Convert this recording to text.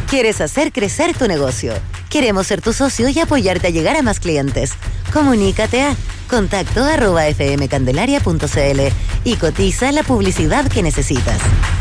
¿Quieres hacer crecer tu negocio? Queremos ser tu socio y apoyarte a llegar a más clientes. Comunícate a contacto@fmcandelaria.cl y cotiza la publicidad que necesitas.